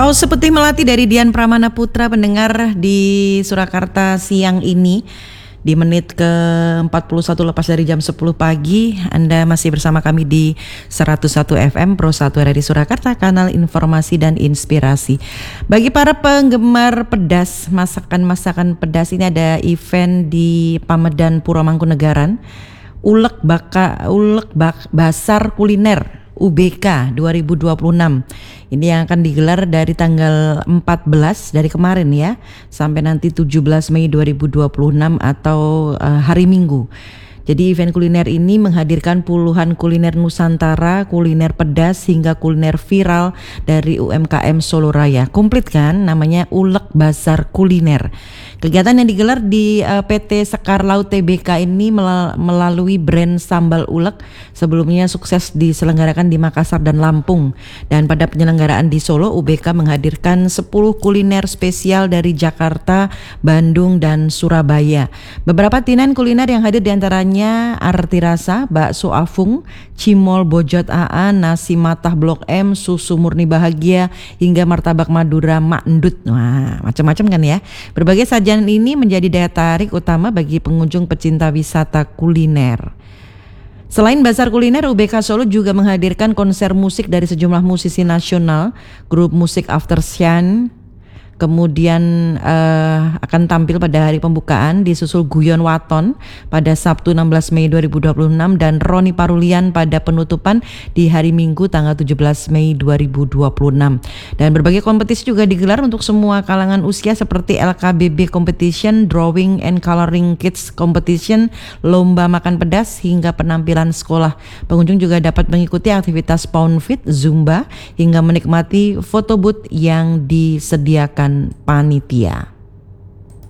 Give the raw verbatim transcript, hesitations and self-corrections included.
Kau seperti melati dari Dian Pramana Putra, pendengar di Surakarta siang ini di menit ke empat puluh satu lepas dari jam sepuluh pagi. Anda masih bersama kami di seratus satu F M Pro satu R R I Surakarta, kanal informasi dan inspirasi. Bagi para penggemar pedas, masakan-masakan pedas, ini ada event di Pamedan Puro Mangkunegaran, Ulek Baka Ulek Bak, Basar Kuliner U B K dua ribu dua puluh enam. Ini yang akan digelar dari tanggal empat belas dari kemarin ya sampai nanti tujuh belas Mei dua ribu dua puluh enam atau uh, hari Minggu. Jadi event kuliner ini menghadirkan puluhan kuliner Nusantara, kuliner pedas hingga kuliner viral dari U M K M Solo Raya. Komplit kan, namanya Ulek Basar Kuliner. Kegiatan yang digelar di uh, P T Sekar Laut T B K ini mel- melalui brand sambal ulek, sebelumnya sukses diselenggarakan di Makassar dan Lampung. Dan pada penyelenggaraan di Solo, U B K menghadirkan sepuluh kuliner spesial dari Jakarta, Bandung, dan Surabaya. Beberapa tinan kuliner yang hadir diantaranya Arti Rasa, Bakso Afung, Cimol Bojot A A, Nasi Matah Blok M, Susu Murni Bahagia, hingga Martabak Madura Mak Ndut. Wah, macam-macam kan ya. Berbagai sajian ini menjadi daya tarik utama bagi pengunjung pecinta wisata kuliner. Selain Basar Kuliner, U B K Solo juga menghadirkan konser musik dari sejumlah musisi nasional, grup musik After Shine. Kemudian uh, akan tampil pada hari pembukaan, disusul Guyon Waton pada Sabtu enam belas Mei dua ribu dua puluh enam dan Roni Parulian pada penutupan di hari Minggu tanggal tujuh belas Mei dua ribu dua puluh enam. Dan berbagai kompetisi juga digelar untuk semua kalangan usia seperti L K B B Competition, Drawing and Coloring Kids Competition, lomba makan pedas hingga penampilan sekolah. Pengunjung juga dapat mengikuti aktivitas Pound Fit, Zumba hingga menikmati foto booth yang disediakan panitia.